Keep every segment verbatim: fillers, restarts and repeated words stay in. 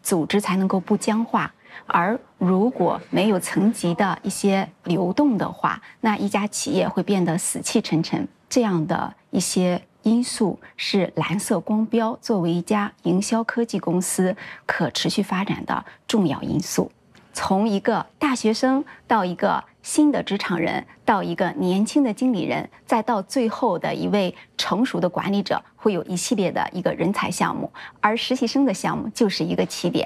组织才能够不僵化。而如果没有层级的一些流动的话，那一家企业会变得死气沉沉。这样的一些因素是蓝色光标作为一家营销科技公司可持续发展的重要因素。从一个大学生到一个新的职场人，到一个年轻的经理人，再到最后的一位成熟的管理者，会有一系列的一个人才项目，而实习生的项目就是一个起点。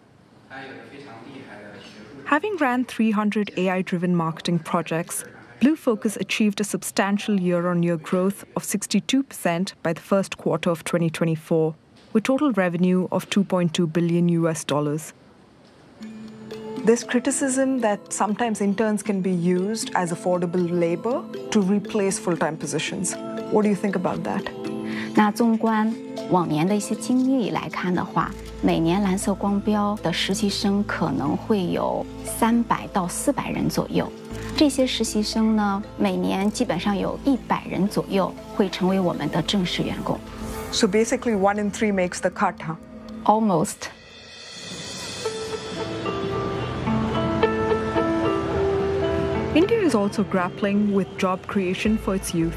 Having ran three hundred A I-driven marketing projects, Blue Focus achieved a substantial year-on-year growth of sixty-two percent by the first quarter of twenty twenty-four, with total revenue of two point two billion U S dollars. There's criticism that sometimes interns can be used as affordable labor to replace full-time positions. What do you think about that? 那纵观往年的一些经历来看的话，每年蓝色光标的实习生可能会有三百到四百人左右。这些实习生呢，每年基本上有一百人左右会成为我们的正式员工。 So basically, one in three makes the cut, huh? Almost. India is also grappling with job creation for its youth.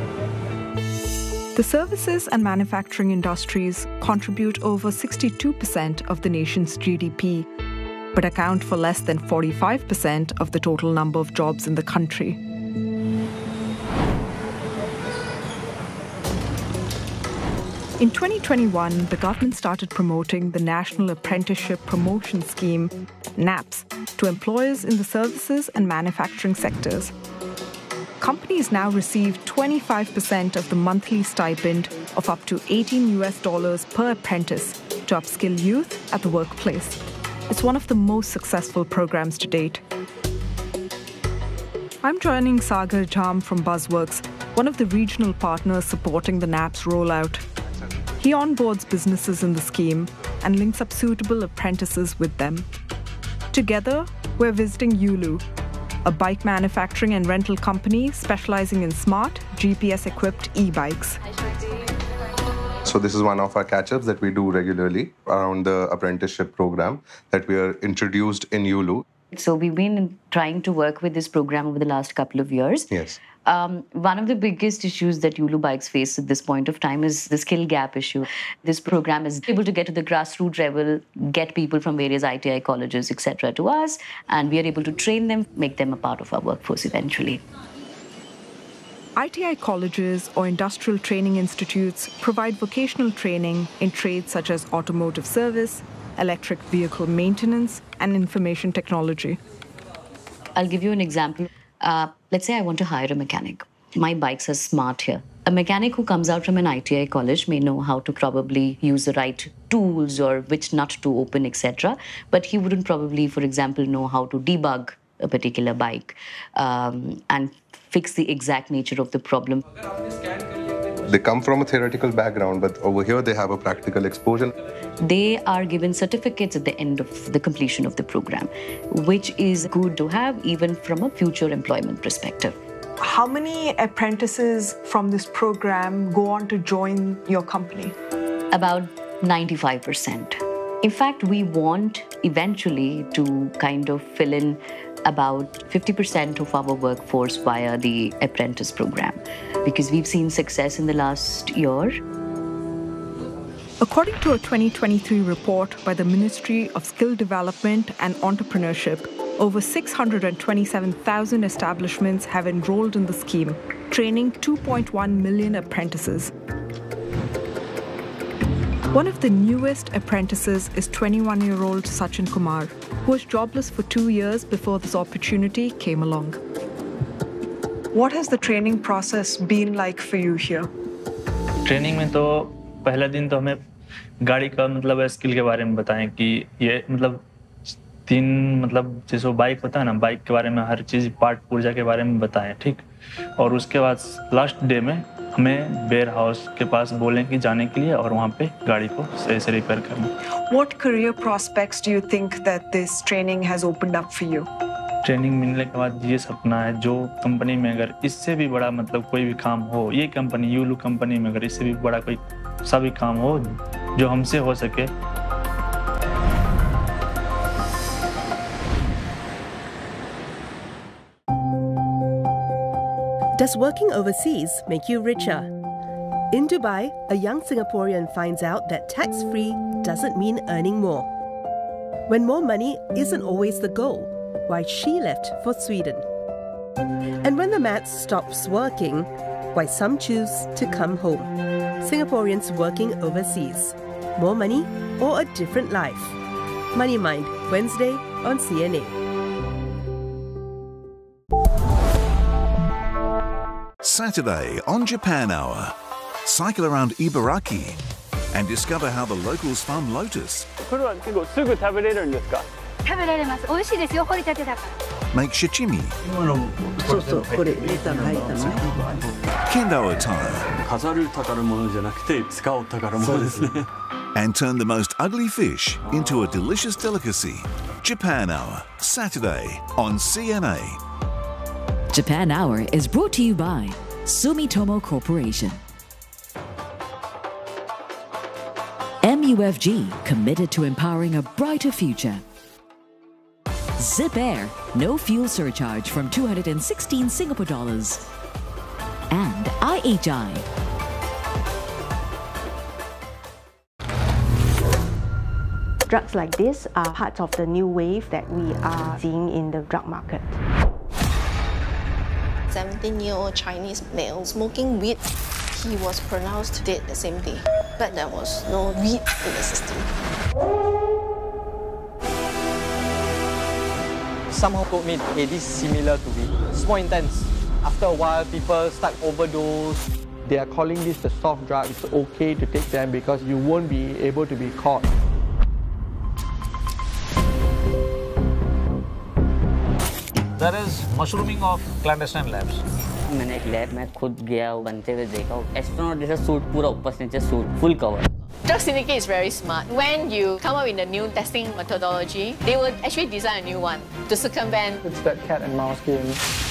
The services and manufacturing industries contribute over sixty-two percent of the nation's G D P, but account for less than forty-five percent of the total number of jobs in the country. In twenty twenty-one, the government started promoting the National Apprenticeship Promotion Scheme, NAPS, to employers in the services and manufacturing sectors. Companies now receive twenty-five percent of the monthly stipend of up to eighteen U S dollars per apprentice to upskill youth at the workplace. It's one of the most successful programs to date. I'm joining Sagar Jam from Buzzworks, one of the regional partners supporting the NAPS rollout. He onboards businesses in the scheme and links up suitable apprentices with them. Together, we're visiting Yulu, a bike manufacturing and rental company specializing in smart, G P S-equipped e-bikes. So this is one of our catch-ups that we do regularly around the apprenticeship program that we are introduced in Yulu. So we've been trying to work with this program over the last couple of years. Yes. Um, one of the biggest issues that Yulu bikes face at this point of time is the skill gap issue. This program is able to get to the grassroots level, get people from various I T I colleges, et cetera, to us, and we are able to train them, make them a part of our workforce eventually. I T I colleges or industrial training institutes provide vocational training in trades such as automotive service, electric vehicle maintenance, and information technology. I'll give you an example. Uh, let's say I want to hire a mechanic. My bikes are smart here. A mechanic who comes out from an I T I college may know how to probably use the right tools or which nut to open, et cetera. But he wouldn't probably, for example, know how to debug a particular bike um, and fix the exact nature of the problem. They come from a theoretical background, but over here they have a practical exposure. They are given certificates at the end of the completion of the program, which is good to have even from a future employment perspective. How many apprentices from this program go on to join your company? About ninety-five percent. In fact, we want eventually to kind of fill in about fifty percent of our workforce via the apprentice program, because we've seen success in the last year. According to a twenty twenty-three report by the Ministry of Skill Development and Entrepreneurship, over six hundred twenty-seven thousand establishments have enrolled in the scheme, training two point one million apprentices. One of the newest apprentices is twenty-one-year-old Sachin Kumar, who was jobless for two years before this opportunity came along. What has the training process been like for you here? Training में तो पहला दिन तो हमें गाड़ी का मतलब skill के बारे में बताएं कि ये मतलब तीन मतलब जैसे बाइक होता है ना, बाइक के बारे में हर चीज़ पार्ट पुर्जा के बारे में बताएं, ठीक। और उसके बाद लास्ट डे में हमें वेयर हाउस के पास बोलें कि जाने के लिए और वहाँ पे गाड़ी को सही से रिपेयर करना। What career prospects do you think that this training has opened up for you? Training मिलने के बाद ये सपना है, जो कंपनी में अगर इससे भी बड़ा मतलब कोई भी काम हो, ये कंपनी यूलू कंपनी में अगर इससे भी बड़ा कोई सा भी काम हो जो हमसे हो सके, Does working overseas make you richer? In Dubai, a young Singaporean finds out that tax-free doesn't mean earning more. When more money isn't always the goal, why she left for Sweden. And when the maths stops working, why some choose to come home. Singaporeans working overseas. More money or a different life? Money Mind, Wednesday on C N A. Saturday on Japan Hour. Cycle around Ibaraki and discover how the locals farm lotus. これは結構すぐ食べれるんですか? 食べられます。美味しいですよ、掘りたてだから。 Make shichimi. そうそう、これ入れたの入ったの。 Kendo attire. 飾る宝物じゃなくて使う宝物ですね。 And turn the most ugly fish into a delicious delicacy. Japan Hour, Saturday on C N A. Japan Hour is brought to you by Sumitomo Corporation. M U F G, committed to empowering a brighter future. Zip Air, no fuel surcharge from two hundred sixteen Singapore dollars. And I H I. Drugs like this are part of the new wave that we are seeing in the drug market. seventeen-year-old Chinese male smoking weed. He was pronounced dead the same day, but there was no weed in the system. Somehow told me, hey, this is similar to weed. It's more intense. After a while, people start overdose. They are calling this the soft drug. It's okay to take them because you won't be able to be caught. There is mushrooming of clandestine labs. मैंने एक lab में खुद गया बनते हुए देखा astronaut जैसा suit पूरा ऊपर से नीचे suit full cover. Drug syndicate is very smart. When you come up with a new testing methodology, they will actually design a new one to circumvent. It's that cat and mouse game.